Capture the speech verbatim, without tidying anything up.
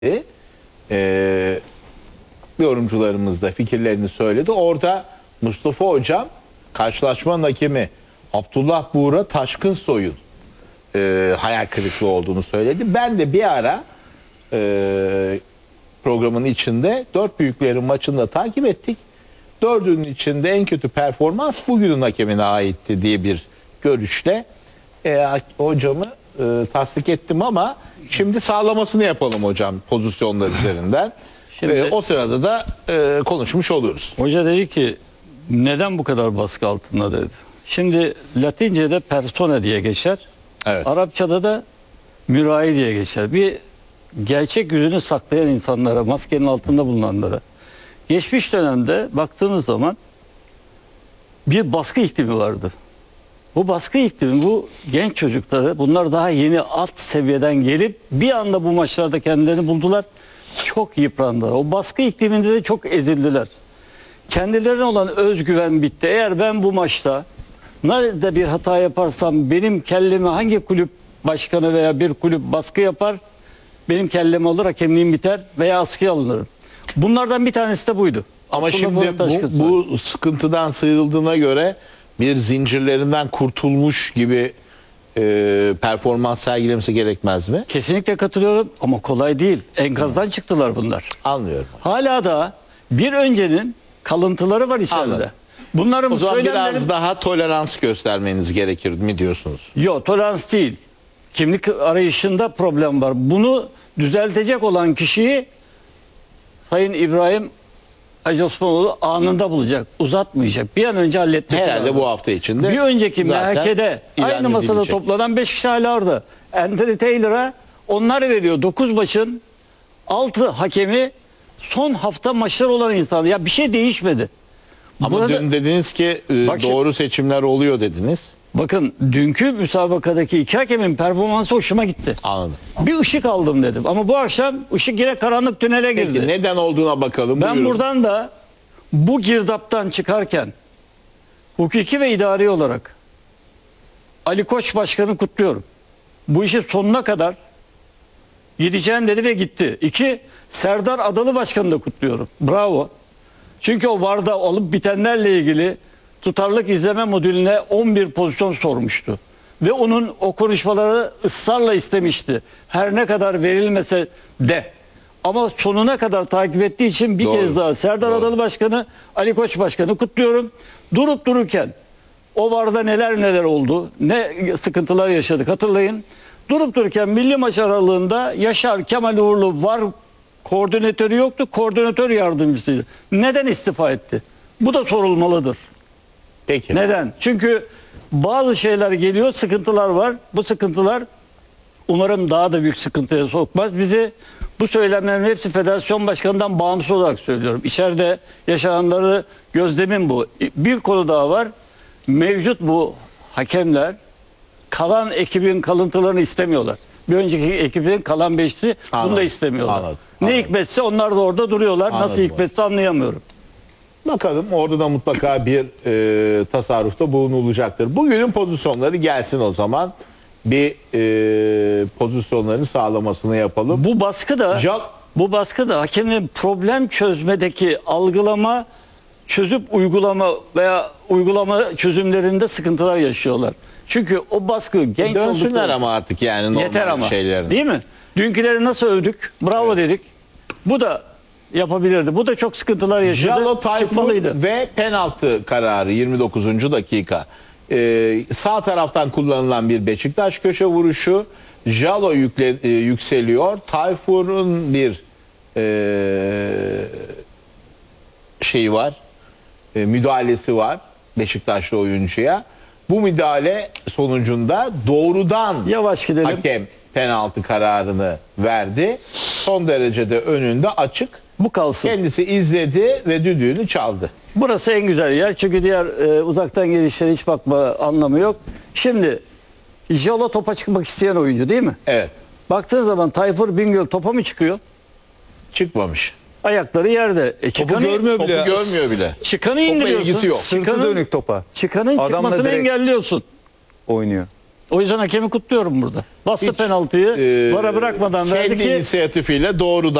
e, yorumcularımız da fikirlerini söyledi. Orada Mustafa Hocam karşılaşmanın hakemi Abdullah Buğra Taşkınsoy'un e, hayal kırıklığı olduğunu söyledi. Ben de bir ara e, programın içinde dört büyüklerin maçını da takip ettik. Dördünün içinde en kötü performans bugünün hakemine aitti diye bir görüşle e, hocamı e, tasdik ettim ama şimdi sağlamasını yapalım hocam pozisyonlar üzerinden. Şimdi, e, o sırada da e, konuşmuş oluruz. Hoca dedi ki neden bu kadar baskı altında dedi. Şimdi Latince'de persona diye geçer. Evet. Arapçada da mürai diye geçer. Bir gerçek yüzünü saklayan insanlara, maskenin altında bulunanlara. Geçmiş dönemde baktığımız zaman bir baskı iklimi vardı. Bu baskı iklimi, bu genç çocukları, bunlar daha yeni alt seviyeden gelip bir anda bu maçlarda kendilerini buldular. Çok yıprandılar. O baskı ikliminde de çok ezildiler. Kendilerine olan özgüven bitti. Eğer ben bu maçta nerede bir hata yaparsam benim kelleme hangi kulüp başkanı veya bir kulüp baskı yapar, benim kelleme olur, hakemliğim biter veya askıya alınırım. Bunlardan bir tanesi de buydu. Ama Abdullah şimdi Buğra bu, bu sıkıntıdan sıyrıldığına göre bir zincirlerinden kurtulmuş gibi e, performans sergilemesi gerekmez mi? Kesinlikle katılıyorum ama kolay değil. Enkazdan çıktılar bunlar. Anlıyorum. Hala da bir öncenin kalıntıları var içeride. Anladım. Bunların O zaman söylemleri... biraz daha tolerans göstermeniz gerekir mi diyorsunuz? Yok, tolerans değil. Kimlik arayışında problem var. Bunu düzeltecek olan kişiyi Sayın İbrahim Hacı Osmanoğlu anında bulacak. Uzatmayacak. Bir an önce halletmesi Herhalde lazım. bu hafta içinde. Bir önceki M H K'de aynı masada edilecek. toplanan beş kişi hala orada. Anthony Taylor'a onlar veriyor. dokuz maçın altı hakemi son hafta maçlar olan insan. Ya bir şey değişmedi. Ama Burada, dün dediniz ki e, Bak şimdi- doğru seçimler oluyor dediniz. bakın dünkü müsabakadaki iki hakemin performansı hoşuma gitti. Anladım. Bir ışık aldım dedim. Ama bu akşam ışık yine karanlık tünele girdi. Peki neden olduğuna bakalım. Ben Buyurun. buradan da bu girdaptan çıkarken hukuki ve idari olarak Ali Koç Başkan'ı kutluyorum. Bu işi sonuna kadar gideceğim dedi ve gitti. İki, Serdar Adalı Başkan'ı da kutluyorum. Bravo. Çünkü o VAR'da olup bitenlerle ilgili tutarlılık izleme modülüne on bir pozisyon sormuştu. Ve onun o konuşmaları ısrarla istemişti. Her ne kadar verilmese de. Ama sonuna kadar takip ettiği için bir Doğru. kez daha Serdar Doğru. Adalı Başkanı, Ali Koç Başkanı kutluyorum. Durup dururken o VAR'da neler neler oldu, ne sıkıntılar yaşadık hatırlayın. Durup dururken milli maç aralığında Yaşar Kemal Uğurlu VAR koordinatörü yoktu, koordinatör yardımcısıydı. Neden istifa etti? Bu da sorulmalıdır. Peki. Neden? Çünkü bazı şeyler geliyor, sıkıntılar var. Bu sıkıntılar umarım daha da büyük sıkıntıya sokmaz. Bizi bu söylemlerin hepsi federasyon başkanından bağımsız olarak söylüyorum. İçeride yaşananları gözlemim bu. Bir konu daha var. Mevcut bu hakemler kalan ekibin kalıntılarını istemiyorlar. Bir önceki ekibin kalan beşti bunu da Anladım, istemiyorlar. anladım, Ne anladım. hikmetse onlar da orada duruyorlar. Anladım Nasıl hikmetse anlayamıyorum. Bakalım orada da mutlaka bir e, tasarrufta bulunulacaktır. Bugünün pozisyonları gelsin o zaman. Bir e, pozisyonların sağlamasını yapalım. Bu baskı da Can- bu baskı da hakemin problem çözmedeki algılama, çözüp uygulama veya uygulama çözümlerinde sıkıntılar yaşıyorlar. Çünkü o baskı genç Dönsünler oldukları- ama artık yani normal yeter ama. şeylerin. Değil mi? Dünküleri nasıl övdük? Bravo dedik. Bu da yapabilirdi. Bu da çok sıkıntılar yaşadı. Jalo Tayfur Çıkmalıydı. ve penaltı kararı yirmi dokuzuncu dakika. Ee, sağ taraftan kullanılan bir Beşiktaş köşe vuruşu. Jalo yükle, e, yükseliyor. Tayfur'un bir e, şeyi var. E, müdahalesi var Beşiktaşlı oyuncuya. Bu müdahale sonucunda doğrudan Yavaş gidelim. hakem penaltı kararını verdi. Son derecede önünde açık. Bu kalsın. Kendisi izledi ve düdüğünü çaldı. Burası en güzel yer. Çünkü diğer e, uzaktan gelişlere hiç bakma anlamı yok. Şimdi Jalo topa çıkmak isteyen oyuncu değil mi? Evet. Baktığın zaman Tayfur Bingöl topa mı çıkıyor? Çıkmamış. Ayakları yerde. E, Topu çıkanı, görmüyor Topu bile. ya. görmüyor bile. çıkanı Topla indiriyorsun. ilgisi yok. Sırtı Çıkanın, dönük topa. çıkanın Adamla çıkmasını direkt engelliyorsun. oynuyor. O yüzden hakemi kutluyorum burada. Bastı Hiç, penaltıyı, e, vara bırakmadan verdi kendi ki inisiyatifiyle doğrudan